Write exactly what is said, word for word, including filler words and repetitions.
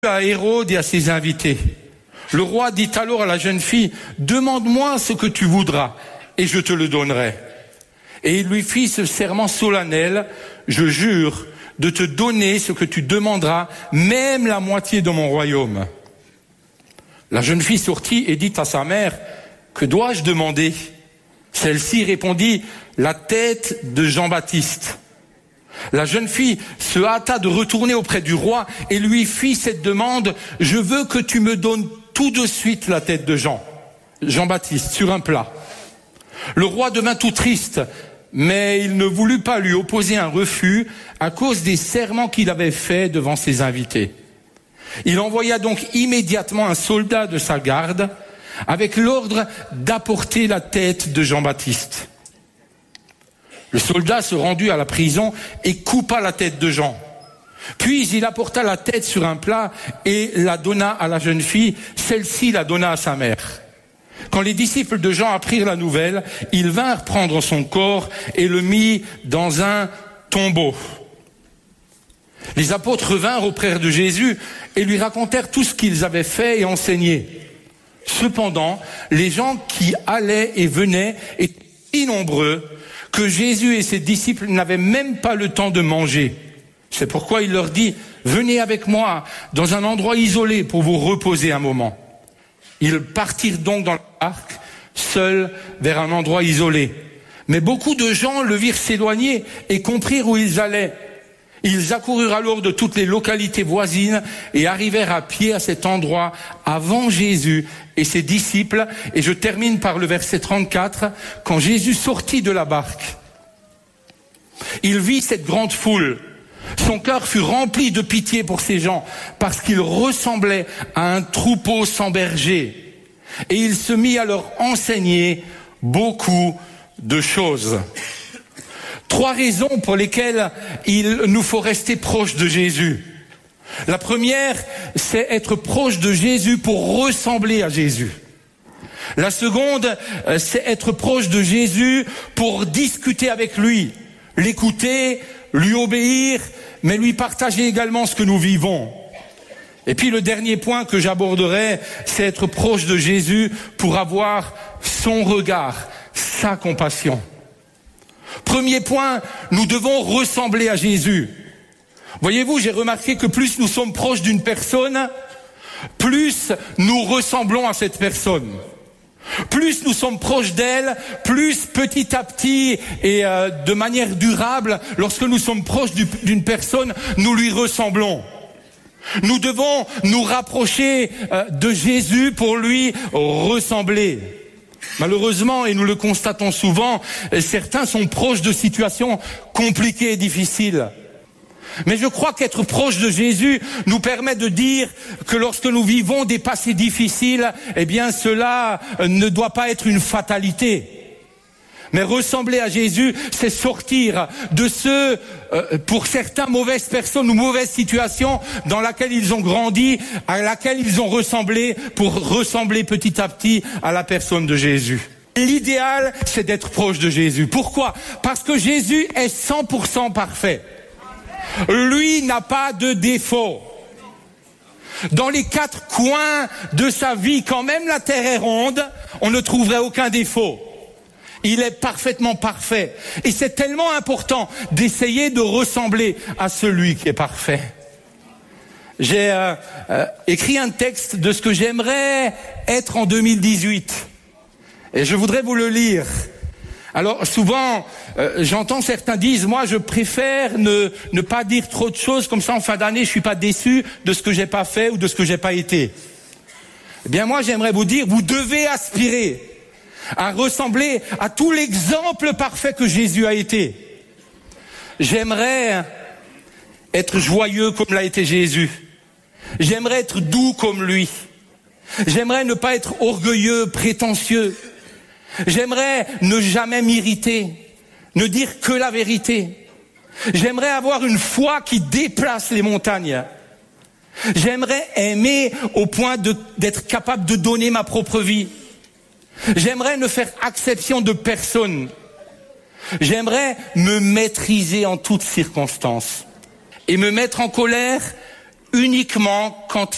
à Hérode et à ses invités. Le roi dit alors à la jeune fille, « Demande-moi ce que tu voudras, et je te le donnerai. » Et il lui fit ce serment solennel, « Je jure de te donner ce que tu demanderas, même la moitié de mon royaume. » La jeune fille sortit et dit à sa mère, « Que dois-je demander ?» Celle-ci répondit, « La tête de Jean-Baptiste. » La jeune fille se hâta de retourner auprès du roi et lui fit cette demande, « Je veux que tu me donnes tout de suite la tête de Jean, Jean-Baptiste, sur un plat. » Le roi devint tout triste, mais il ne voulut pas lui opposer un refus à cause des serments qu'il avait faits devant ses invités. Il envoya donc immédiatement un soldat de sa garde avec l'ordre d'apporter la tête de Jean-Baptiste. Le soldat se rendit à la prison et coupa la tête de Jean. Puis il apporta la tête sur un plat et la donna à la jeune fille. Celle-ci la donna à sa mère. Quand les disciples de Jean apprirent la nouvelle, ils vinrent prendre son corps et le mit dans un tombeau. Les apôtres vinrent auprès de Jésus et lui racontèrent tout ce qu'ils avaient fait et enseigné. Cependant, les gens qui allaient et venaient étaient si nombreux que Jésus et ses disciples n'avaient même pas le temps de manger. C'est pourquoi il leur dit, « Venez avec moi dans un endroit isolé pour vous reposer un moment. » Ils partirent donc dans la barque, seuls vers un endroit isolé. Mais beaucoup de gens le virent s'éloigner et comprirent où ils allaient. Ils accoururent alors de toutes les localités voisines et arrivèrent à pied à cet endroit avant Jésus et ses disciples. Et je termine par le verset trente-quatre. Quand Jésus sortit de la barque, il vit cette grande foule. Son cœur fut rempli de pitié pour ces gens parce qu'ils ressemblaient à un troupeau sans berger. Et il se mit à leur enseigner beaucoup de choses. Trois raisons pour lesquelles il nous faut rester proche de Jésus. La première, c'est être proche de Jésus pour ressembler à Jésus. La seconde, c'est être proche de Jésus pour discuter avec lui, l'écouter, lui obéir, mais lui partager également ce que nous vivons. Et puis le dernier point que j'aborderai, c'est être proche de Jésus pour avoir son regard, sa compassion. Premier point, nous devons ressembler à Jésus. Voyez-vous, j'ai remarqué que plus nous sommes proches d'une personne, plus nous ressemblons à cette personne. Plus nous sommes proches d'elle, plus petit à petit et euh, de manière durable, lorsque nous sommes proches du, d'une personne, nous lui ressemblons. Nous devons nous rapprocher euh, de Jésus pour lui ressembler. Malheureusement, et nous le constatons souvent, certains sont proches de situations compliquées et difficiles. Mais je crois qu'être proche de Jésus nous permet de dire que lorsque nous vivons des passés difficiles, eh bien cela ne doit pas être une fatalité. Mais ressembler à Jésus, c'est sortir de ce, euh, pour certains, mauvaises personnes ou mauvaises situations dans laquelle ils ont grandi, à laquelle ils ont ressemblé, pour ressembler petit à petit à la personne de Jésus. L'idéal, c'est d'être proche de Jésus. Pourquoi ? Parce que Jésus est cent pour cent parfait. Lui n'a pas de défaut. Dans les quatre coins de sa vie, quand même la terre est ronde, on ne trouverait aucun défaut. Il est parfaitement parfait. Et c'est tellement important d'essayer de ressembler à celui qui est parfait. J'ai euh, euh, écrit un texte de ce que j'aimerais être en deux mille dix-huit. Et je voudrais vous le lire. Alors souvent, euh, j'entends certains disent, moi je préfère ne, ne pas dire trop de choses, comme ça en fin d'année je suis pas déçu de ce que j'ai pas fait ou de ce que j'ai pas été. Eh bien moi j'aimerais vous dire, vous devez aspirer à ressembler à tout l'exemple parfait que Jésus a été. J'aimerais être joyeux comme l'a été Jésus. J'aimerais être doux comme lui. J'aimerais ne pas être orgueilleux, prétentieux. J'aimerais ne jamais m'irriter, ne dire que la vérité. J'aimerais avoir une foi qui déplace les montagnes. J'aimerais aimer au point de, d'être capable de donner ma propre vie. J'aimerais ne faire exception de personne. J'aimerais me maîtriser en toutes circonstances et me mettre en colère uniquement quand